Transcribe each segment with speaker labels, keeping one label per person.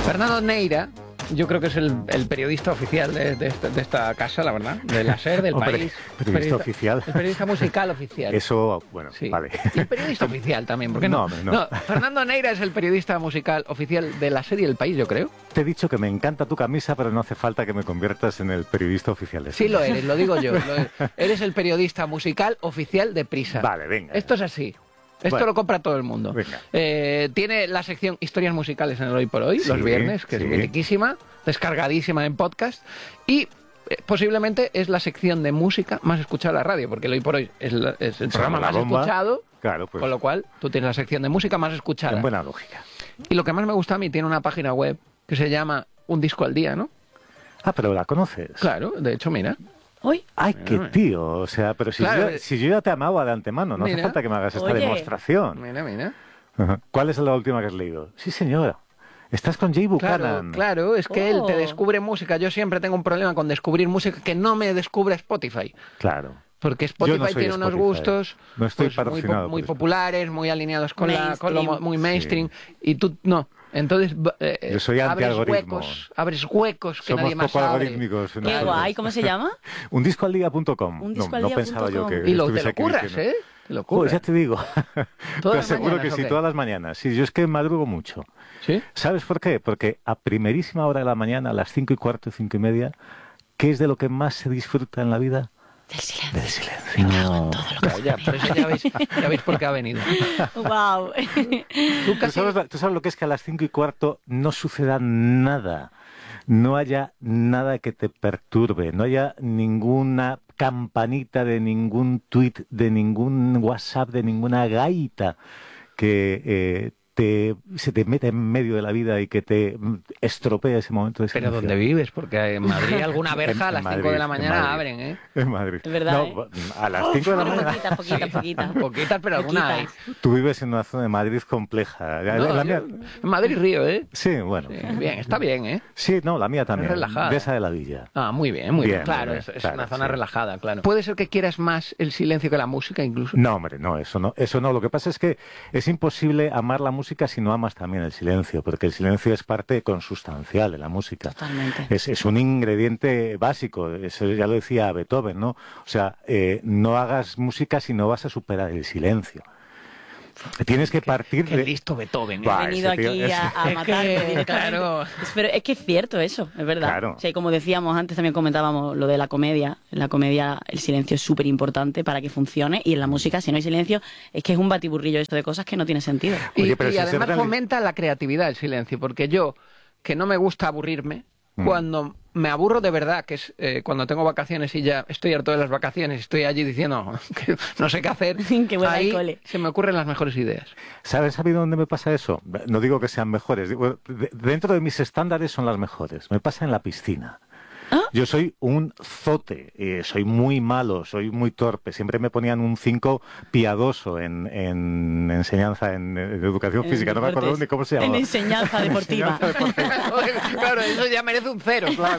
Speaker 1: Fernando Neira, yo creo que es el periodista oficial de esta casa, la verdad, de la SER, del país.
Speaker 2: Periodista oficial.
Speaker 1: El periodista musical oficial.
Speaker 2: Eso, bueno,
Speaker 1: sí.
Speaker 2: Vale.
Speaker 1: Y el periodista oficial también, ¿por qué no? No, Fernando Neira es el periodista musical oficial de la SER y El País, yo creo.
Speaker 2: Te he dicho que me encanta tu camisa, pero no hace falta que me conviertas en el periodista oficial.
Speaker 1: Sí lo eres, lo digo yo. Eres el periodista musical oficial de Prisa.
Speaker 2: Vale, venga.
Speaker 1: Esto es así. Esto lo compra todo el mundo. Tiene la sección Historias Musicales en el Hoy por Hoy, los viernes, que es mitiquísima, descargadísima en podcast. Y posiblemente es la sección de música más escuchada en la radio, porque el Hoy por Hoy es el programa más escuchado.
Speaker 2: Claro, pues,
Speaker 1: con lo cual, tú tienes la sección de música más escuchada.
Speaker 2: En buena lógica.
Speaker 1: Y lo que más me gusta a mí, tiene una página web que se llama Un Disco al Día, ¿no?
Speaker 2: Ah, pero la conoces.
Speaker 1: Claro, de hecho, mira.
Speaker 3: Uy.
Speaker 2: Ay, qué tío, o sea, pero si, claro, si yo ya te amaba de antemano, no hace falta que me hagas esta demostración.
Speaker 1: Mira.
Speaker 2: ¿Cuál es la última que has leído? Sí, señora. Estás con Jay Buchanan.
Speaker 1: Claro, es que él te descubre música. Yo siempre tengo un problema con descubrir música que no me descubre Spotify.
Speaker 2: Claro.
Speaker 1: Porque Spotify tiene unos gustos muy populares, muy alineados con lo muy mainstream, y tú no. Entonces,
Speaker 2: yo soy anti-algoritmo.
Speaker 1: Abres huecos que nadie más
Speaker 2: poco
Speaker 1: abre.
Speaker 2: Algorítmicos.
Speaker 3: Qué guay, ¿cómo se llama?
Speaker 2: Undiscoaldía.com.
Speaker 3: No
Speaker 2: pensaba yo que
Speaker 1: y te lo curras, ¿eh?
Speaker 2: Pues ya te digo. Te aseguro que sí, todas las mañanas. Sí, yo es que madrugo mucho.
Speaker 1: ¿Sí?
Speaker 2: ¿Sabes por qué? Porque a primerísima hora de la mañana, a las 5:15, 5:30, ¿qué es de lo que más se disfruta en la vida?
Speaker 3: Del silencio.
Speaker 2: Del silencio.
Speaker 3: Me cago en todo lo que
Speaker 1: por eso ya veis por qué ha venido.
Speaker 3: Wow.
Speaker 2: ¿Tú sabes lo que es que a las 5:15 no suceda nada? No haya nada que te perturbe, no haya ninguna campanita de ningún tuit, de ningún WhatsApp, de ninguna gaita que se te mete en medio de la vida y que te estropea ese momento de silencio.
Speaker 1: ¿Pero dónde vives? Porque en Madrid alguna verja a las 5 de la mañana abren, ¿eh?
Speaker 2: En Madrid.
Speaker 3: Es verdad,
Speaker 2: no, a las 5 de la mañana.
Speaker 3: Poquitas.
Speaker 1: Poquitas, pero alguna hay.
Speaker 2: Tú vives en una zona de Madrid compleja.
Speaker 1: En Madrid-Río, ¿eh?
Speaker 2: Sí, bueno.
Speaker 1: Sí, bien, está bien, ¿eh?
Speaker 2: Sí, no, la mía también.
Speaker 1: Es relajada.
Speaker 2: De esa de la villa.
Speaker 1: Ah, muy bien. Claro, es una zona relajada, claro. ¿Puede ser que quieras más el silencio que la música, incluso?
Speaker 2: No, hombre, no, eso no. Lo que pasa es que es imposible amar la música si no amas también el silencio, porque el silencio es parte consustancial de la música.
Speaker 3: Totalmente.
Speaker 2: Es un ingrediente básico, eso ya lo decía Beethoven, ¿no? O sea, no hagas música si no vas a superar el silencio. Tienes que partir
Speaker 1: de... Qué listo Beethoven.
Speaker 3: He venido aquí a matarme directamente. Claro. Pero es que es cierto eso, es verdad.
Speaker 2: Claro.
Speaker 3: O sea, como decíamos antes, también comentábamos lo de la comedia. En la comedia el silencio es súper importante para que funcione, y en la música, si no hay silencio, es que es un batiburrillo esto de cosas que no tiene sentido.
Speaker 1: Y además fomenta la creatividad el silencio, porque yo, que no me gusta aburrirme, cuando me aburro de verdad, que es cuando tengo vacaciones y ya estoy harto de las vacaciones, estoy allí diciendo que no sé qué hacer, ahí se me ocurren las mejores ideas.
Speaker 2: ¿Sabes a mí dónde me pasa eso? No digo que sean mejores, dentro de mis estándares son las mejores. Me pasa en la piscina.
Speaker 3: ¿Ah?
Speaker 2: Yo soy un zote, soy muy malo, soy muy torpe. Siempre me ponían un 5 piadoso en enseñanza, en educación física. No me acuerdo ni cómo se llamaba.
Speaker 3: En enseñanza deportiva.
Speaker 1: Claro, eso ya merece un 0.
Speaker 2: Claro.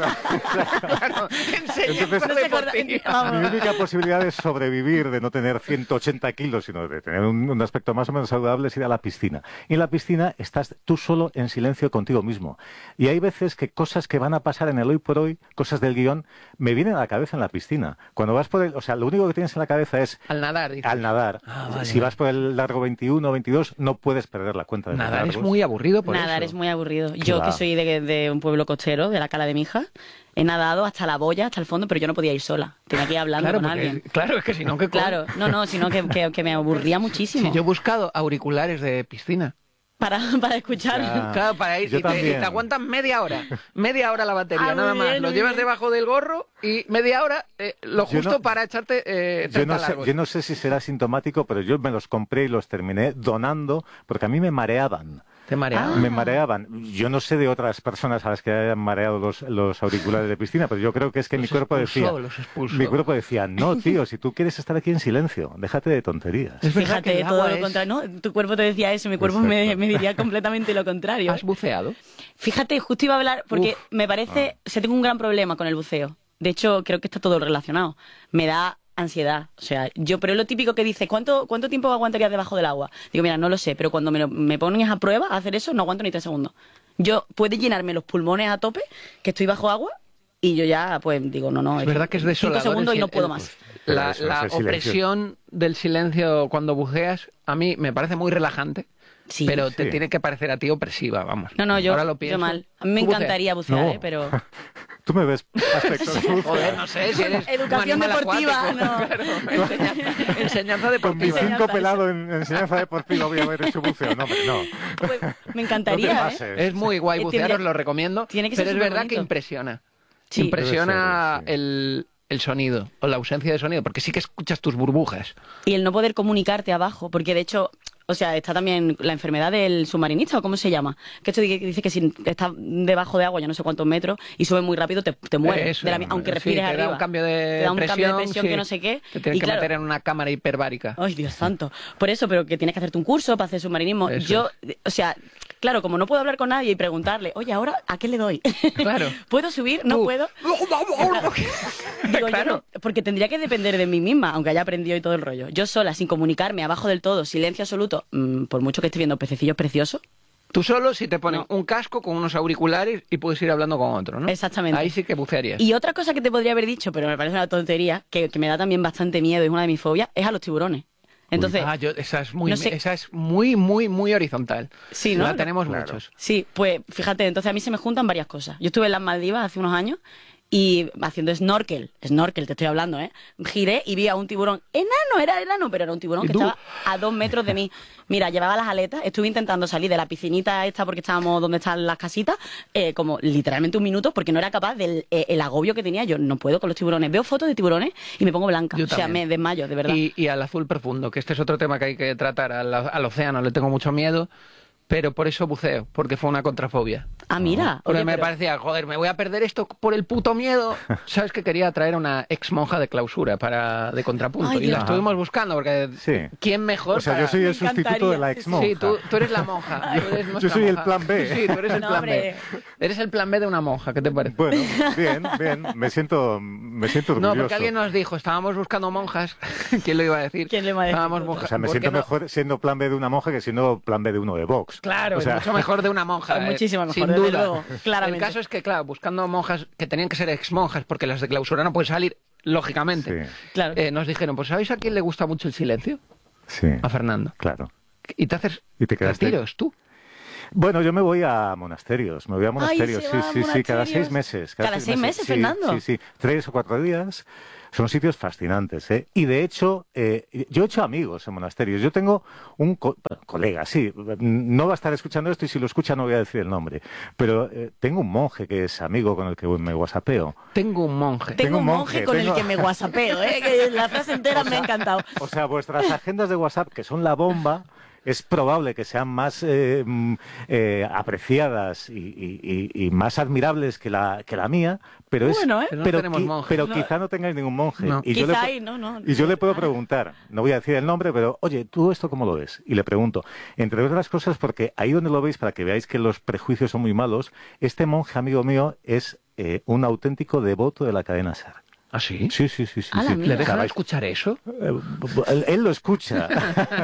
Speaker 1: Enseñanza deportiva.
Speaker 2: Mi única posibilidad de sobrevivir, de no tener 180 kilos, sino de tener un aspecto más o menos saludable, es ir a la piscina. Y en la piscina estás tú solo en silencio contigo mismo. Y hay veces que cosas que van a pasar en el hoy por hoy, cosas del guión, me vienen a la cabeza en la piscina. Cuando vas por o sea, lo único que tienes en la cabeza es...
Speaker 1: Al nadar. Dices.
Speaker 2: Al nadar.
Speaker 1: Vale.
Speaker 2: Si vas por el largo 21 o 22, no puedes perder la cuenta de
Speaker 1: nadar. Es muy aburrido por
Speaker 3: nadar
Speaker 1: eso.
Speaker 3: Es muy aburrido. Yo, que soy de un pueblo costero, de la Cala de Mija, he nadado hasta la boya, hasta el fondo, pero yo no podía ir sola. Tenía que ir hablando con alguien.
Speaker 1: Claro, es que si no, ¿qué
Speaker 3: Claro, sino que me aburría muchísimo.
Speaker 1: Sí, yo he buscado auriculares de piscina.
Speaker 3: Para escuchar.
Speaker 1: Claro, para ir. Y te aguantan media hora la batería, nada más. Lo llevas debajo del gorro y media hora lo justo para echarte
Speaker 2: yo no sé si será sintomático, pero yo me los compré y los terminé donando porque a mí me mareaban.
Speaker 1: ¿Te mareaban?
Speaker 2: Me mareaban. Yo no sé de otras personas a las que hayan mareado los auriculares de piscina, pero yo creo que es que mi cuerpo decía, no, tío, si tú quieres estar aquí en silencio, déjate de tonterías.
Speaker 3: Fíjate, todo lo contrario. No, tu cuerpo te decía eso, mi cuerpo me diría completamente lo contrario.
Speaker 1: ¿Has buceado?
Speaker 3: Fíjate, justo iba a hablar, porque me parece, tengo un gran problema con el buceo. De hecho, creo que está todo relacionado. Me da ansiedad, o sea, pero es lo típico que dice, ¿cuánto tiempo aguantarías debajo del agua? Digo, mira, no lo sé, pero cuando me pones a prueba a hacer eso, no aguanto ni 3 segundos. Yo puede llenarme los pulmones a tope, que estoy bajo agua, y yo ya, pues digo, no.
Speaker 1: Es verdad que es desolador.
Speaker 3: 5 segundos y no puedo más.
Speaker 1: La opresión del silencio cuando buceas, a mí me parece muy relajante. Sí, pero te tiene que parecer a ti opresiva, vamos.
Speaker 3: No, yo mal. A mí me encantaría bucear, pero...
Speaker 2: Tú me ves aspectos.
Speaker 1: Joder, no sé si eres
Speaker 3: educación deportiva,
Speaker 1: acuático, no. Claro. Enseñanza deportiva.
Speaker 2: Con mis 5 pelados en enseñanza deportiva voy a haber hecho buceo. No, pero no.
Speaker 3: Pues me encantaría,
Speaker 1: Es muy guay bucear, os lo recomiendo. Pero es verdad bonito. Que impresiona. Sí. Impresiona el sonido, o la ausencia de sonido, porque sí que escuchas tus burbujas.
Speaker 3: Y el no poder comunicarte abajo, porque de hecho... O sea, está también la enfermedad del submarinista, ¿o cómo se llama? Que esto dice que si estás debajo de agua, ya no sé cuántos metros, y sube muy rápido, te mueres, aunque respires arriba.
Speaker 1: Te da un cambio de presión,
Speaker 3: que no sé qué.
Speaker 1: Te tienes que meter en una cámara hiperbárica.
Speaker 3: Ay, Dios santo. Por eso, pero que tienes que hacerte un curso para hacer submarinismo. O sea, claro, como no puedo hablar con nadie y preguntarle, oye, ¿ahora a qué le doy?
Speaker 1: Claro.
Speaker 3: ¿Puedo subir? ¿No puedo? Digo, claro. Porque tendría que depender de mí misma, aunque haya aprendido y todo el rollo. Yo sola, sin comunicarme, abajo del todo, silencio absoluto, por mucho que esté viendo pececillos preciosos.
Speaker 1: Tú solo si te ponen un casco con unos auriculares y puedes ir hablando con otro, ¿no?
Speaker 3: Exactamente.
Speaker 1: Ahí sí que bucearías.
Speaker 3: Y otra cosa que te podría haber dicho, pero me parece una tontería, que me da también bastante miedo, es una de mis fobias, es a los tiburones. Entonces,
Speaker 1: esa es muy horizontal.
Speaker 3: Sí, ¿no?
Speaker 1: La tenemos muchos.
Speaker 3: Sí, pues fíjate, entonces a mí se me juntan varias cosas. Yo estuve en las Maldivas hace unos años y haciendo snorkel te estoy hablando, giré y vi a un tiburón era enano, pero era un tiburón que estaba a 2 metros de mí. Mira, llevaba las aletas, estuve intentando salir de la piscinita esta porque estábamos donde están las casitas, como literalmente un minuto, porque no era capaz del el agobio que tenía. Yo no puedo con los tiburones. Veo fotos de tiburones y me pongo blanca. O sea, me desmayo, de verdad.
Speaker 1: Y al azul profundo, que este es otro tema que hay que tratar. Al océano le tengo mucho miedo. Pero por eso buceo, porque fue una contrafobia.
Speaker 3: Ah, mira.
Speaker 1: Porque me parecía, joder, me voy a perder esto por el puto miedo. ¿Sabes que quería traer a una ex monja de clausura de contrapunto?
Speaker 3: Ay,
Speaker 1: y la estuvimos buscando, porque ¿quién mejor?
Speaker 2: O sea, yo soy el sustituto de la ex monja.
Speaker 1: Sí, tú eres la monja.
Speaker 2: Yo soy el plan B.
Speaker 1: Sí, tú eres el plan B. Eres el plan B de una monja, ¿qué te parece?
Speaker 2: Bueno, bien. Me siento orgulloso.
Speaker 1: No, porque alguien nos dijo, estábamos buscando monjas. ¿Quién lo iba a decir?
Speaker 3: ¿Quién le iba a decir?
Speaker 1: Estábamos monjas.
Speaker 2: O sea, me siento mejor siendo plan B de una monja que siendo plan B de uno de Vox.
Speaker 1: Claro, es mucho mejor de una monja.
Speaker 3: Muchísimo mejor,
Speaker 1: sin duda.
Speaker 3: luego, claramente.
Speaker 1: El caso es que, claro, buscando monjas que tenían que ser ex monjas, porque las de clausura no pueden salir, lógicamente.
Speaker 2: Sí.
Speaker 3: Claro.
Speaker 1: Nos dijeron, pues ¿sabéis a quién le gusta mucho el silencio?
Speaker 2: Sí.
Speaker 1: A Fernando.
Speaker 2: Claro.
Speaker 1: Y te haces
Speaker 2: retiros
Speaker 1: tú.
Speaker 2: Bueno, yo me voy a monasterios. Sí, cada 6 meses.
Speaker 3: ¿Cada 6 meses, Fernando?
Speaker 2: Sí. 3 o 4 días. Son sitios fascinantes, ¿eh? Y de hecho, yo he hecho amigos en monasterios. Yo tengo un colega, sí, no va a estar escuchando esto y si lo escucha no voy a decir el nombre, pero tengo un monje que es amigo con el que me whatsappeo.
Speaker 1: Tengo un monje
Speaker 3: con el que me whatsappeo, que la frase entera me ha encantado.
Speaker 2: O sea, vuestras agendas de WhatsApp, que son la bomba, es probable que sean más apreciadas y más admirables que la mía, pero quizá no tengáis ningún monje.
Speaker 3: No.
Speaker 2: Y yo le puedo preguntar, no voy a decir el nombre, pero oye, ¿tú esto cómo lo ves? Y le pregunto, entre otras cosas, porque ahí donde lo veis, para que veáis que los prejuicios son muy malos, este monje amigo mío es un auténtico devoto de la cadena SER.
Speaker 1: ¿Ah, sí?
Speaker 2: Sí.
Speaker 1: ¿Le dejan escuchar eso?
Speaker 2: Él lo escucha.
Speaker 1: A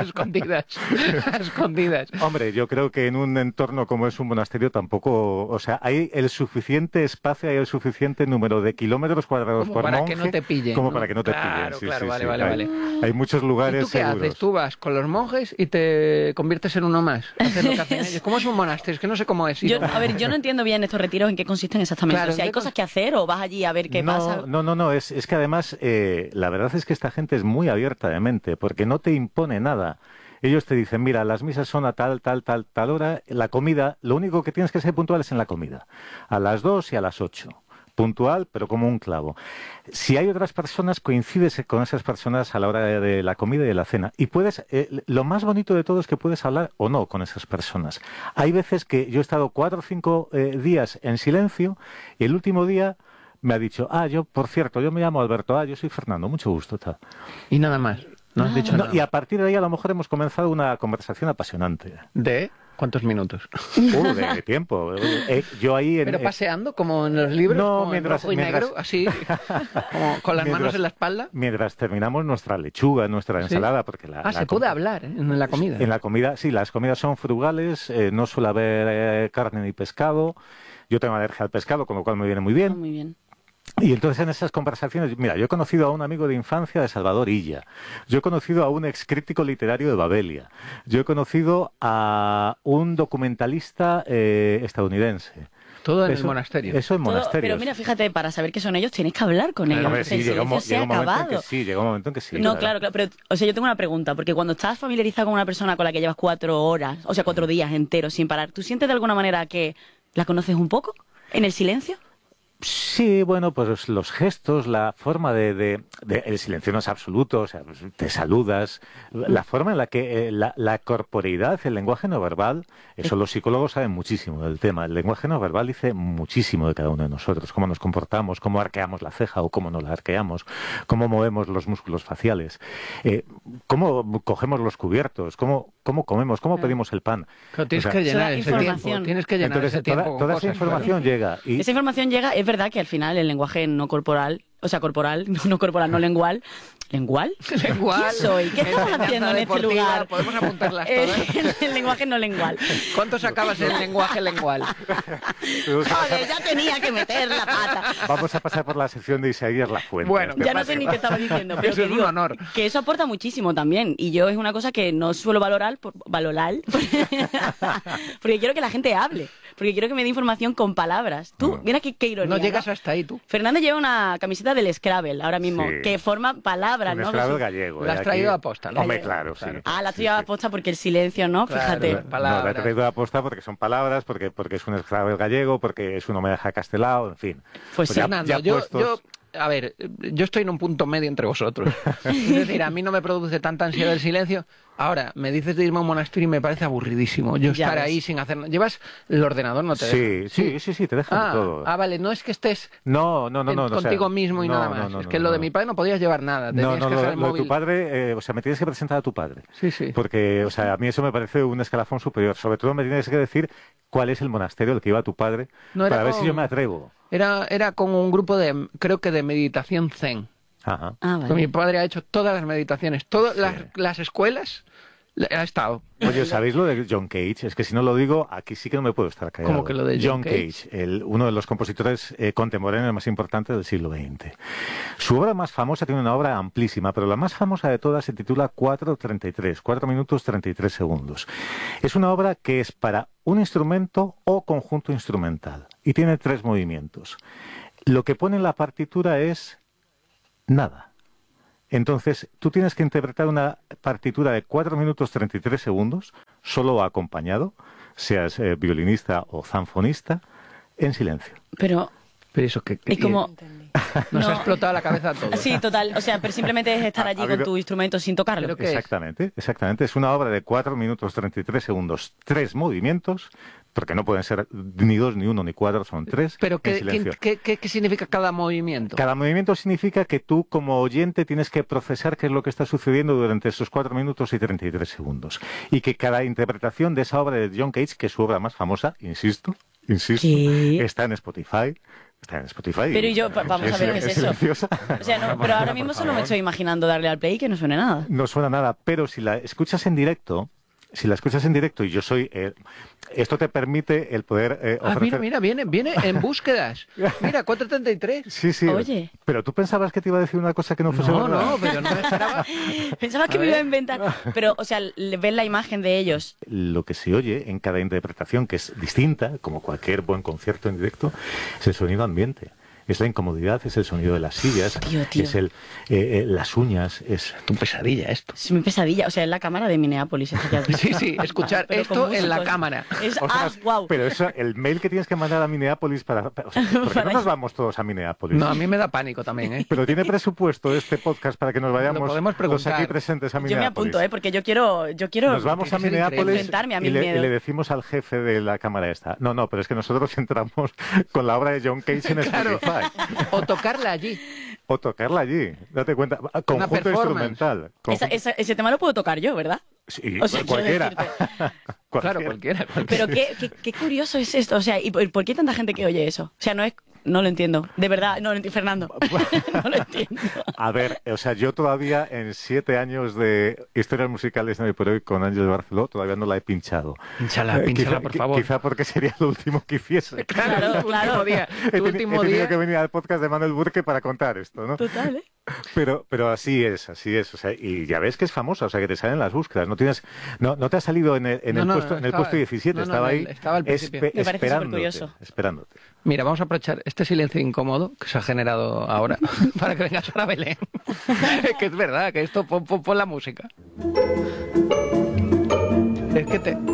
Speaker 1: escondidas.
Speaker 2: Hombre, yo creo que en un entorno como es un monasterio tampoco... O sea, hay el suficiente espacio, hay el suficiente número de kilómetros cuadrados por monje...
Speaker 1: Como para que no te pillen.
Speaker 2: Como para que no te
Speaker 1: pillen.
Speaker 2: Sí,
Speaker 1: vale.
Speaker 2: Hay muchos lugares
Speaker 1: ¿Y tú qué
Speaker 2: seguros.
Speaker 1: haces? Tú vas con los monjes y te conviertes en uno más. Haces lo que hacen ellos. ¿Cómo es un monasterio? Es que no sé cómo es.
Speaker 3: Yo no entiendo bien estos retiros en qué consisten exactamente. Claro, o sea, ¿hay cosas que hacer o vas allí a ver qué pasa?
Speaker 2: No. Es que además la verdad es que esta gente es muy abierta de mente porque no te impone nada. Ellos te dicen, mira, las misas son a tal hora, la comida, lo único que tienes que ser puntual es en la comida, a las 2 y a las 8. Puntual, pero como un clavo. Si hay otras personas, coincides con esas personas a la hora de la comida y de la cena. Y puedes, lo más bonito de todo es que puedes hablar o no con esas personas. Hay veces que yo he estado 4 o 5 días en silencio y el último día me ha dicho, por cierto, yo me llamo Alberto, yo soy Fernando, mucho gusto, tal.
Speaker 1: Y nada más, no has dicho nada.
Speaker 2: Y a partir de ahí a lo mejor hemos comenzado una conversación apasionante.
Speaker 1: ¿De? ¿Cuántos minutos?
Speaker 2: De tiempo. Yo ahí
Speaker 1: ¿Pero paseando, como en los libros?
Speaker 2: No,
Speaker 1: como
Speaker 2: mientras...
Speaker 1: en rojo y negro, así, como con las manos en la espalda.
Speaker 2: Mientras terminamos nuestra lechuga, nuestra ensalada, porque
Speaker 1: se puede hablar en la comida.
Speaker 2: En la comida, sí, las comidas son frugales, no suele haber carne ni pescado. Yo tengo alergia al pescado, con lo cual me viene muy bien.
Speaker 3: Muy bien.
Speaker 2: Y entonces en esas conversaciones, mira, yo he conocido a un amigo de infancia de Salvador Illa, yo he conocido a un excrítico literario de Babelia, yo he conocido a un documentalista estadounidense.
Speaker 1: Todo en el monasterio.
Speaker 2: Eso en monasterios.
Speaker 3: Pero mira, fíjate, para saber qué son ellos tienes que hablar con ellos.
Speaker 2: Hombre, sí, llega un momento en que sí.
Speaker 3: No, claro, pero, o sea, yo tengo una pregunta, porque cuando estás familiarizado con una persona con la que llevas 4 horas, o sea, 4 días enteros sin parar, ¿tú sientes de alguna manera que la conoces un poco en el silencio?
Speaker 2: Sí, bueno, pues los gestos, la forma el silencio no es absoluto, o sea, te saludas, la forma en la que la corporeidad, el lenguaje no verbal, eso los psicólogos saben muchísimo del tema. El lenguaje no verbal dice muchísimo de cada uno de nosotros, cómo nos comportamos, cómo arqueamos la ceja o cómo no la arqueamos, cómo movemos los músculos faciales, cómo cogemos los cubiertos, cómo comemos, cómo pedimos el pan.
Speaker 1: Pero tienes que llenar ese tiempo. Tienes que llenar ese tiempo.
Speaker 2: Toda esa información llega. Y...
Speaker 3: Esa información llega, es verdad que al final el lenguaje no corporal, o sea, corporal, no corporal, no lengual. ¿Lengual?
Speaker 1: ¿Lengual?
Speaker 3: ¿Quién soy? ¿Qué estamos haciendo en este lugar?
Speaker 1: Podemos apuntarlas todas.
Speaker 3: El lenguaje no lengual.
Speaker 1: ¿Cuánto sacabas en el lenguaje lengual?
Speaker 3: Joder, ya tenía que meter la pata.
Speaker 2: Vamos a pasar por la sección de Isaías Lafuente.
Speaker 1: Bueno,
Speaker 3: ya no sé ni qué estaba diciendo, pero
Speaker 1: eso es un honor.
Speaker 3: Que eso aporta muchísimo también. Y yo es una cosa que no suelo valorar, porque quiero que la gente hable. Porque quiero que me dé información con palabras. Tú, mira qué ironía.
Speaker 1: No llegas hasta ahí, tú.
Speaker 3: Fernando lleva una camiseta del Scrabble ahora mismo,
Speaker 2: sí,
Speaker 3: que forma palabras, ¿no?
Speaker 2: Scrabble gallego.
Speaker 1: La has traído a posta, ¿no?
Speaker 2: Hombre, claro, sí.
Speaker 3: Ah, la has traído a posta porque el silencio, ¿no?
Speaker 1: Claro,
Speaker 3: fíjate.
Speaker 2: No, la he traído a posta porque son palabras, porque es un Scrabble gallego, porque es un homenaje a Castelao, en fin.
Speaker 3: Pues sí.
Speaker 1: Fernando, a ver, yo estoy en un punto medio entre vosotros. Es decir, a mí no me produce tanta ansiedad el silencio. Ahora, me dices de irme a un monasterio y me parece aburridísimo. Yo estar ahí sin hacer nada. ¿Llevas el ordenador? No te deja.
Speaker 2: Sí, te dejan todo.
Speaker 1: Ah, vale, no es que estés
Speaker 2: no,
Speaker 1: contigo mismo y nada más. Es que lo de mi padre no podías llevar nada.
Speaker 2: Lo de tu padre, o sea, me tienes que presentar a tu padre.
Speaker 1: Sí.
Speaker 2: Porque, o sea, a mí eso me parece un escalafón superior. Sobre todo me tienes que decir cuál es el monasterio al que iba tu padre para ver si yo me atrevo.
Speaker 1: Era con un grupo creo que de meditación zen.
Speaker 2: Ajá.
Speaker 3: Vale.
Speaker 1: Mi padre ha hecho todas las meditaciones, todas las escuelas ha estado.
Speaker 2: Oye, ¿sabéis lo de John Cage? Es que si no lo digo, aquí sí que no me puedo estar callado.
Speaker 1: ¿Cómo que lo de John Cage?
Speaker 2: Uno de los compositores contemporáneos más importantes del siglo XX. Su obra más famosa tiene una obra amplísima, pero la más famosa de todas se titula 4:33, 4 minutos 33 segundos. Es una obra que es para un instrumento o conjunto instrumental y tiene 3 movimientos. Lo que pone en la partitura es nada. Entonces, tú tienes que interpretar una partitura de 4 minutos 33 segundos, solo o acompañado, seas violinista o zanfonista, en silencio.
Speaker 3: Pero
Speaker 1: eso que
Speaker 3: es como...
Speaker 1: Nos ha explotado la cabeza a todos.
Speaker 3: Sí, total. O sea, pero simplemente es estar allí con tu instrumento sin tocarlo.
Speaker 2: Exactamente. Es una obra de 4 minutos 33 segundos, 3 movimientos, porque no pueden ser ni 2, ni 1, ni 4, son 3.
Speaker 1: Pero ¿qué significa cada movimiento?
Speaker 2: Cada movimiento significa que tú, como oyente, tienes que procesar qué es lo que está sucediendo durante esos 4 minutos y 33 segundos. Y que cada interpretación de esa obra de John Cage, que es su obra más famosa, insisto, está en Spotify.
Speaker 3: Pero yo, vamos a ver qué es eso. O sea, no, pero ahora mismo solo me estoy imaginando darle al play y que no suene nada.
Speaker 2: No suena nada, pero si la escuchas en directo, y yo soy... esto te permite el poder ofrecer...
Speaker 1: Mira, viene en búsquedas. Mira, 4:33.
Speaker 2: Sí.
Speaker 3: Oye.
Speaker 2: Pero tú pensabas que te iba a decir una cosa que no fuese verdad.
Speaker 1: No, pero no me esperaba.
Speaker 3: Pensabas que me iba a inventar. Pero, o sea, ves la imagen de ellos.
Speaker 2: Lo que se oye en cada interpretación, que es distinta, como cualquier buen concierto en directo, es el sonido ambiente. Es la incomodidad, es el sonido de las sillas,
Speaker 3: Tío.
Speaker 2: es las uñas, es
Speaker 1: tu pesadilla esto.
Speaker 3: Es mi pesadilla, o sea, es la cámara de Minneapolis.
Speaker 1: Sí, escuchar esto en la cámara.
Speaker 3: Wow.
Speaker 2: Pero eso, el mail que tienes que mandar a Minneapolis ¿por qué no nos vamos todos a Minneapolis?
Speaker 1: No, a mí me da pánico también, ¿eh?
Speaker 2: Pero tiene presupuesto este podcast para que nos vayamos los aquí presentes a Minneapolis.
Speaker 3: Yo me apunto, porque yo quiero
Speaker 2: nos vamos a Minneapolis
Speaker 3: enfrentarme a mi
Speaker 2: y
Speaker 3: miedo.
Speaker 2: le decimos al jefe de la cámara esta. No, pero es que nosotros entramos con la obra de John Cage en Spotify.
Speaker 1: O tocarla allí.
Speaker 2: Date cuenta. Conjunto instrumental.
Speaker 3: Ese tema lo puedo tocar yo, ¿verdad?
Speaker 2: Sí,
Speaker 3: o sea,
Speaker 2: cualquiera.
Speaker 1: Claro, cualquiera.
Speaker 3: Pero qué curioso es esto. O sea, ¿y por qué tanta gente que oye eso? O sea, no lo entiendo. De verdad, no lo entiendo, Fernando. No lo entiendo.
Speaker 2: A ver, o sea, yo todavía en 7 años de historias musicales de hoy por hoy con Ángel Barceló todavía no la he pinchado.
Speaker 1: Pínchala, por favor.
Speaker 2: Quizá porque sería lo último que hiciese.
Speaker 3: Claro.
Speaker 1: Tu último
Speaker 2: he tenido
Speaker 1: día.
Speaker 2: que venir al podcast de Manuel Burke para contar esto, ¿no?
Speaker 3: Total, ¿eh?
Speaker 2: Pero así es. O sea, y ya ves que es famosa, o sea, que te salen las búsquedas. No te ha salido en el puesto 17, estaba ahí
Speaker 1: estaba al principio.
Speaker 3: Me parece supercurioso.
Speaker 2: esperándote.
Speaker 1: Mira, vamos a aprovechar este silencio incómodo que se ha generado ahora para que venga Sara Belén. Que es verdad, que esto, pon la música. Es que te...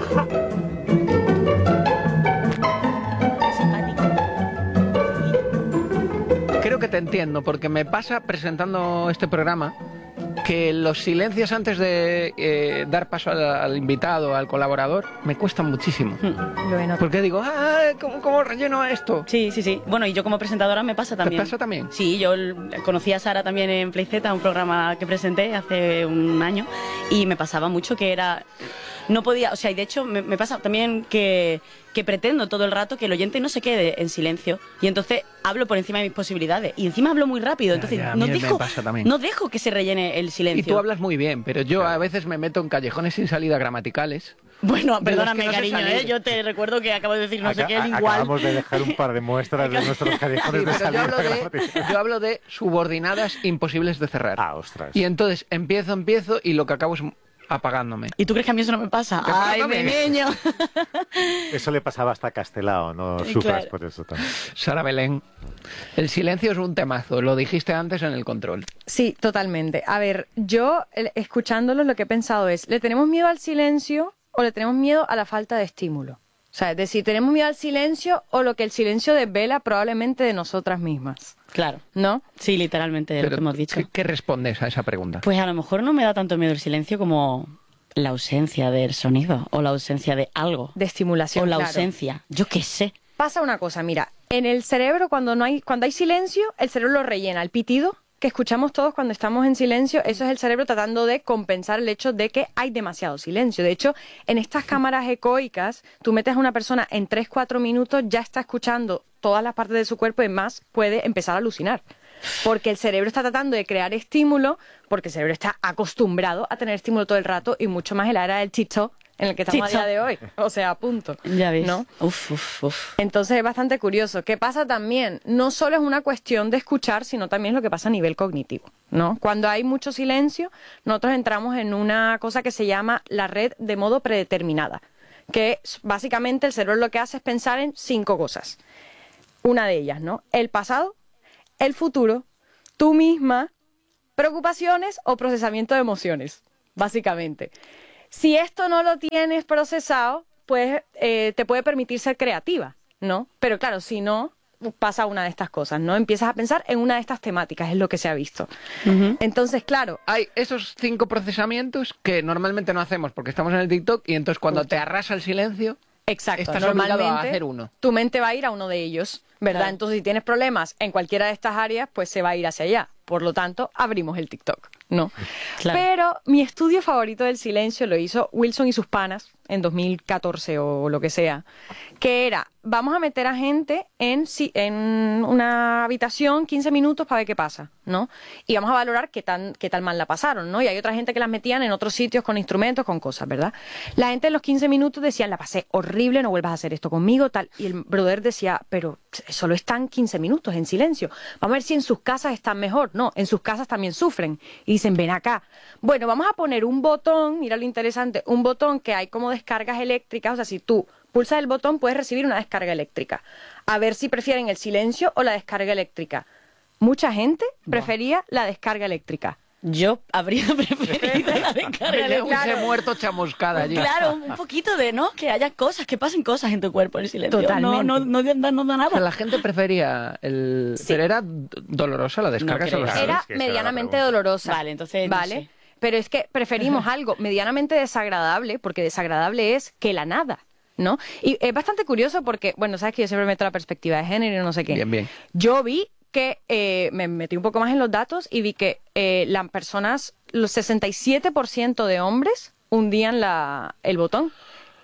Speaker 1: Creo que te entiendo, porque me pasa presentando este programa que los silencios antes de dar paso al invitado, al colaborador, me cuestan muchísimo.
Speaker 3: Lo he notado.
Speaker 1: Porque digo, ¿cómo relleno esto?
Speaker 3: Sí. Bueno, y yo como presentadora me pasa también.
Speaker 1: ¿Te pasa también?
Speaker 3: Sí, yo conocí a Sara también en PlayZ, un programa que presenté hace un año, y me pasaba mucho que era... No podía, o sea, y de hecho me pasa también que pretendo todo el rato que el oyente no se quede en silencio, y entonces hablo por encima de mis posibilidades, y encima hablo muy rápido, entonces
Speaker 1: a mí me pasa también.
Speaker 3: no dejo que se rellene el silencio.
Speaker 1: Y tú hablas muy bien, pero yo a veces me meto en callejones sin salida gramaticales.
Speaker 3: Bueno,
Speaker 1: de
Speaker 3: perdóname,
Speaker 1: los que no sé
Speaker 3: cariño,
Speaker 1: salir.
Speaker 3: yo te recuerdo que acabo de decir no sé qué, igual.
Speaker 2: Acabamos de dejar un par de muestras de nuestros callejones
Speaker 1: Sí,
Speaker 2: de
Speaker 1: pero
Speaker 2: salida.
Speaker 1: yo hablo de subordinadas imposibles de cerrar.
Speaker 2: Ostras.
Speaker 1: Y entonces empiezo y lo que acabo es apagándome.
Speaker 3: ¿Y tú crees que a mí eso no me pasa?
Speaker 1: ¿Te pasa
Speaker 3: ¡Ay,
Speaker 1: también?
Speaker 3: mi niño!
Speaker 2: Eso le pasaba hasta a Castelao, no sufras por eso también.
Speaker 1: Sara Belén, el silencio es un temazo, lo dijiste antes en el control.
Speaker 4: Sí, totalmente. A ver, yo escuchándolo lo que he pensado es, ¿le tenemos miedo al silencio o le tenemos miedo a la falta de estímulo? O sea, es decir, ¿tenemos miedo al silencio o lo que el silencio desvela probablemente de nosotras mismas?
Speaker 3: Claro.
Speaker 4: ¿No?
Speaker 3: Sí, literalmente, lo que hemos dicho.
Speaker 1: ¿Qué respondes a esa pregunta?
Speaker 3: Pues a lo mejor no me da tanto miedo el silencio como la ausencia del sonido o la ausencia de algo.
Speaker 4: De estimulación,
Speaker 3: O la
Speaker 4: claro.
Speaker 3: ausencia, yo qué sé.
Speaker 4: Pasa una cosa, mira, en el cerebro cuando hay silencio, el cerebro lo rellena. El pitido que escuchamos todos cuando estamos en silencio, eso es el cerebro tratando de compensar el hecho de que hay demasiado silencio. De hecho, en estas cámaras ecoicas, tú metes a una persona en 3-4 minutos, ya está escuchando todas las partes de su cuerpo y más puede empezar a alucinar. Porque el cerebro está tratando de crear estímulo, porque el cerebro está acostumbrado a tener estímulo todo el rato y mucho más en la era del TikTok en el que estamos a día de hoy. O sea, punto.
Speaker 3: Ya ves.
Speaker 4: ¿No?
Speaker 3: Uf.
Speaker 4: Entonces es bastante curioso. ¿Qué pasa también? No solo es una cuestión de escuchar, sino también es lo que pasa a nivel cognitivo, ¿no? Cuando hay mucho silencio, nosotros entramos en una cosa que se llama la red de modo predeterminada, que básicamente el cerebro lo que hace es pensar en 5 cosas. Una de ellas, ¿no? El pasado, el futuro, tú misma, preocupaciones o procesamiento de emociones, básicamente. Si esto no lo tienes procesado, pues te puede permitir ser creativa, ¿no? Pero claro, si no, pasa una de estas cosas, ¿no? Empiezas a pensar en una de estas temáticas, es lo que se ha visto. Entonces, claro...
Speaker 1: Hay esos 5 procesamientos que normalmente no hacemos porque estamos en el TikTok y entonces cuando te arrasa el silencio...
Speaker 4: Exacto,
Speaker 1: estás obligado a hacer uno.
Speaker 4: Tu mente va a ir a uno de ellos, ¿verdad?
Speaker 3: Claro.
Speaker 4: Entonces, si tienes problemas en cualquiera de estas áreas, pues se va a ir hacia allá. Por lo tanto, abrimos el TikTok, ¿no?
Speaker 3: Claro.
Speaker 4: Pero mi estudio favorito del silencio lo hizo Wilson y sus panas en 2014 o lo que sea, que era, vamos a meter a gente en una habitación 15 minutos para ver qué pasa, ¿no? Y vamos a valorar qué tal mal la pasaron, ¿no? Y hay otra gente que las metían en otros sitios con instrumentos, con cosas, ¿verdad? La gente en los 15 minutos decía, la pasé horrible, no vuelvas a hacer esto conmigo, tal. Y el brother decía, pero solo están 15 minutos en silencio. Vamos a ver si en sus casas están mejor. No, en sus casas también sufren. Y dicen, ven acá. Bueno, vamos a poner un botón, mira lo interesante, un botón que hay como descargas eléctricas, o sea, si tú pulsas el botón puedes recibir una descarga eléctrica. A ver si prefieren el silencio o la descarga eléctrica. Mucha gente prefería la descarga eléctrica.
Speaker 3: Yo habría preferido la descarga
Speaker 1: Ella hubiese
Speaker 4: Claro.
Speaker 1: muerto chamuscada allí.
Speaker 3: Claro, un poquito de, ¿no? Que haya cosas, que pasen cosas en tu cuerpo, el silencio.
Speaker 4: Totalmente.
Speaker 3: No da
Speaker 1: O sea,
Speaker 3: nada.
Speaker 1: la gente prefería el...
Speaker 4: Sí.
Speaker 1: Pero era dolorosa la descarga.
Speaker 3: No creo.
Speaker 1: ¿se lo
Speaker 2: Claro,
Speaker 1: sabes?
Speaker 4: Era
Speaker 2: es que esa era la
Speaker 4: medianamente
Speaker 2: pregunta.
Speaker 4: dolorosa.
Speaker 3: Vale, entonces no
Speaker 4: ¿Vale?
Speaker 3: sé.
Speaker 4: Pero es que preferimos algo medianamente desagradable, porque desagradable es que la nada, ¿no? Y es bastante curioso porque, bueno, sabes que yo siempre meto la perspectiva de género y no sé qué.
Speaker 1: Bien, bien.
Speaker 4: Yo vi que, me metí un poco más en los datos y vi que las personas, los 67% de hombres hundían el botón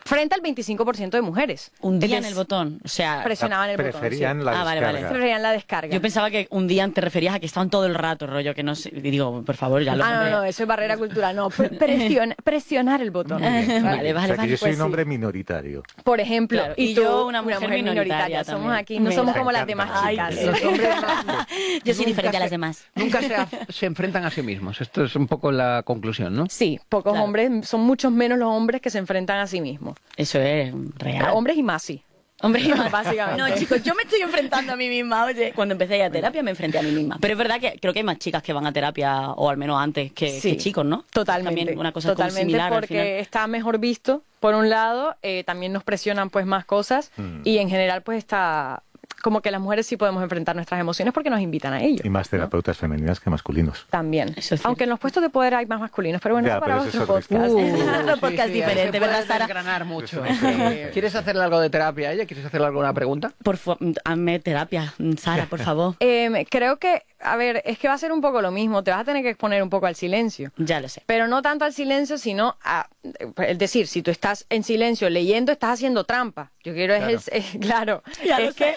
Speaker 4: frente al 25% de mujeres.
Speaker 3: Hundían el botón, o sea...
Speaker 4: Presionaban el botón.
Speaker 2: Preferían la descarga.
Speaker 3: Vale.
Speaker 4: Preferían la descarga.
Speaker 3: Yo pensaba que hundían te referías a que estaban todo el rato, rollo, que no sé... Y digo, por favor, ya lo...
Speaker 4: No, eso es barrera cultural. No, presionar el botón.
Speaker 3: Vale.
Speaker 2: O sea, que yo soy
Speaker 4: Pues
Speaker 2: un hombre
Speaker 4: sí.
Speaker 2: minoritario.
Speaker 4: Por ejemplo,
Speaker 3: Claro,
Speaker 4: y
Speaker 3: y
Speaker 4: tú,
Speaker 3: yo una mujer minoritaria
Speaker 4: Somos
Speaker 3: también.
Speaker 4: aquí, no
Speaker 3: Me
Speaker 4: somos como las
Speaker 2: encanta.
Speaker 4: demás chicas.
Speaker 1: Los hombres
Speaker 3: Yo soy
Speaker 1: nunca
Speaker 3: diferente a las demás.
Speaker 1: Nunca se enfrentan a sí mismos. Esto es un poco la conclusión, ¿no?
Speaker 4: Sí, pocos
Speaker 3: Claro.
Speaker 4: hombres, son muchos menos los hombres que se enfrentan a sí mismos.
Speaker 3: Eso es real.
Speaker 4: Pero hombres y más sí.
Speaker 3: Hombre,
Speaker 4: Básicamente.
Speaker 3: No, chicos, yo me estoy enfrentando a mí misma. Oye, cuando empecé a ir a terapia me enfrenté a mí misma. Pero es verdad que creo que hay más chicas que van a terapia, o al menos antes, que chicos, ¿no?
Speaker 4: Totalmente.
Speaker 3: También una cosa como
Speaker 4: Totalmente,
Speaker 3: similar al
Speaker 4: porque
Speaker 3: final.
Speaker 4: está mejor visto, por un lado, también nos presionan pues más cosas y en general pues está como que las mujeres sí podemos enfrentar nuestras emociones porque nos invitan a ello.
Speaker 2: Y más terapeutas femeninas que masculinos.
Speaker 4: También.
Speaker 3: Eso es cierto.
Speaker 4: Aunque en los puestos de poder hay más masculinos, pero bueno,
Speaker 2: Ya,
Speaker 4: eso para
Speaker 2: pero eso
Speaker 4: otro
Speaker 2: es otro
Speaker 4: podcast.
Speaker 3: Otro podcast diferente,
Speaker 1: se
Speaker 3: ¿verdad,
Speaker 1: puede
Speaker 3: Sara?
Speaker 1: desgranar mucho.
Speaker 2: Eso no
Speaker 1: ¿Quieres hacerle algo de terapia a ella? ¿Quieres hacerle alguna pregunta?
Speaker 3: Hazme terapia, Sara, por favor.
Speaker 4: Creo que, a ver, es que va a ser un poco lo mismo, te vas a tener que exponer un poco al silencio.
Speaker 3: Ya lo sé.
Speaker 4: Pero no tanto al silencio, sino a... Es decir, si tú estás en silencio leyendo, estás haciendo trampa. Yo quiero claro,
Speaker 3: Ya lo
Speaker 4: es que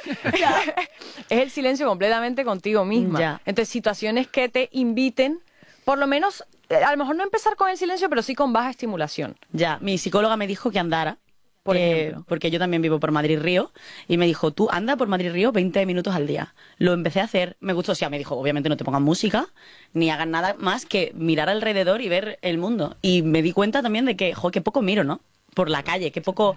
Speaker 4: es el silencio completamente contigo misma.
Speaker 3: Ya.
Speaker 4: Entonces, situaciones que te inviten, por lo menos, a lo mejor no empezar con el silencio, pero sí con baja estimulación.
Speaker 3: Ya, mi psicóloga me dijo que andara.
Speaker 4: Por ejemplo.
Speaker 3: Porque yo también vivo por Madrid-Río y me dijo, tú anda por Madrid-Río 20 minutos al día. Lo empecé a hacer, me gustó, o sea, me dijo, obviamente no te pongas música ni hagas nada más que mirar alrededor y ver el mundo. Y me di cuenta también de que, qué poco miro, ¿no? Por la calle, qué poco,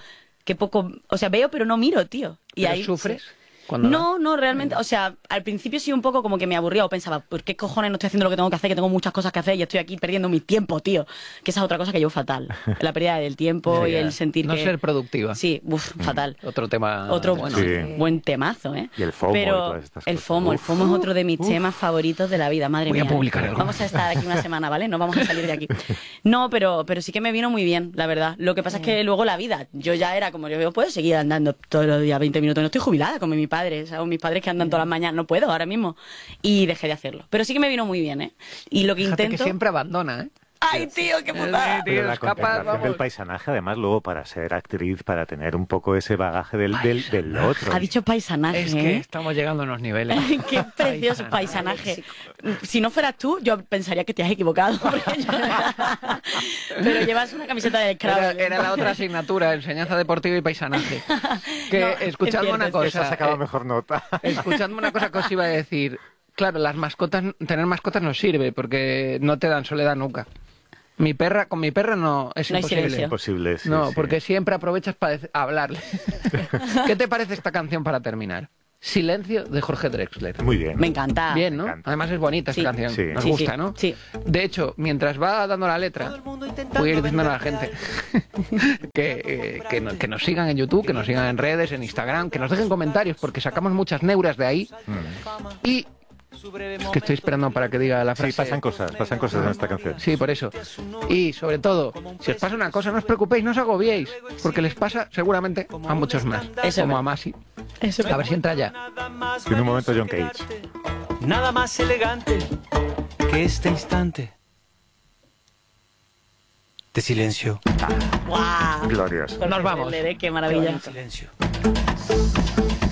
Speaker 3: o sea, veo pero no miro, tío. Y
Speaker 1: ¿Pero
Speaker 3: ahí
Speaker 1: sufres?
Speaker 3: sí.
Speaker 1: Cuando
Speaker 3: No, realmente, o sea, al principio sí un poco como que me aburría o pensaba, ¿por qué cojones no estoy haciendo lo que tengo que hacer? Que tengo muchas cosas que hacer y estoy aquí perdiendo mi tiempo, tío. Que esa es otra cosa que llevo fatal. La pérdida del tiempo y el sentir
Speaker 1: no
Speaker 3: que...
Speaker 1: ser productiva.
Speaker 3: Sí, fatal.
Speaker 1: Otro tema.
Speaker 3: Otro
Speaker 1: bueno.
Speaker 2: Sí.
Speaker 3: buen temazo, ¿eh?
Speaker 2: Y el FOMO y
Speaker 3: Pero
Speaker 2: todas estas
Speaker 3: el
Speaker 2: cosas.
Speaker 3: FOMO es otro de mis temas favoritos de la vida, madre
Speaker 1: Voy a
Speaker 3: mía.
Speaker 1: publicar algo.
Speaker 3: Vamos a estar aquí una semana, ¿vale? No vamos a salir de aquí. No, pero sí que me vino muy bien, la verdad. Lo que pasa es que luego la vida, yo ya era como, yo puedo seguir andando todos los días 20 minutos. No estoy jubilada como mi padre, ¿sabes? Mis padres que andan todas las mañanas, no puedo ahora mismo. Y dejé de hacerlo. Pero sí que me vino muy bien, ¿eh? Y lo que
Speaker 1: Fíjate
Speaker 3: intento...
Speaker 1: que siempre abandona, ¿eh?
Speaker 3: ¡Ay, tío, qué putada!
Speaker 2: Pero la
Speaker 1: escapas,
Speaker 2: contemplación del
Speaker 1: vamos.
Speaker 2: paisanaje, además, luego para ser actriz, para tener un poco ese bagaje del otro.
Speaker 3: Ha dicho paisanaje,
Speaker 1: Es que
Speaker 3: ¿eh?
Speaker 1: estamos llegando a unos niveles.
Speaker 3: Qué precioso paisanaje. Si no fueras tú, yo pensaría que te has equivocado. Pero llevas una camiseta del Scrabble.
Speaker 1: Era la otra asignatura, enseñanza deportiva y paisanaje. Que
Speaker 3: No,
Speaker 1: escuchadme
Speaker 3: es
Speaker 1: una
Speaker 3: cierto,
Speaker 2: Esa
Speaker 1: cosa.
Speaker 2: sacaba mejor nota.
Speaker 1: Escuchadme una cosa que os iba a decir. Claro, las mascotas, tener mascotas no sirve porque no te dan soledad nunca. Con mi perra no es
Speaker 3: No hay
Speaker 1: imposible.
Speaker 3: silencio.
Speaker 2: Imposible, sí,
Speaker 1: No,
Speaker 2: sí.
Speaker 1: porque siempre aprovechas para hablarle. ¿Qué te parece esta canción para terminar? Silencio de Jorge Drexler.
Speaker 2: Muy bien.
Speaker 3: Me encanta.
Speaker 1: Bien, ¿no?
Speaker 2: Me encanta.
Speaker 1: Además es bonita
Speaker 3: Sí.
Speaker 1: esta canción.
Speaker 2: Sí.
Speaker 1: Nos
Speaker 3: Sí,
Speaker 1: gusta,
Speaker 3: sí.
Speaker 1: ¿no?
Speaker 3: Sí.
Speaker 1: De hecho, mientras va dando la letra, voy a ir diciendo a la gente que nos sigan en YouTube, que nos sigan en redes, en Instagram, que nos dejen comentarios, porque sacamos muchas neuras de ahí. Y es que estoy esperando para que diga la frase.
Speaker 2: Sí, pasan cosas en esta canción.
Speaker 1: Sí, por eso. Y sobre todo, si os pasa una cosa, no os preocupéis, no os agobiéis, porque les pasa seguramente a muchos más,
Speaker 3: Eso
Speaker 1: como
Speaker 3: es
Speaker 1: a Masi.
Speaker 3: Eso
Speaker 1: A ver si entra ya.
Speaker 2: Tiene un momento John Cage.
Speaker 5: Nada más elegante que este instante de silencio.
Speaker 3: ¡Guau!
Speaker 2: Glorioso.
Speaker 1: Nos vamos.
Speaker 3: Qué maravilla.
Speaker 5: Silencio.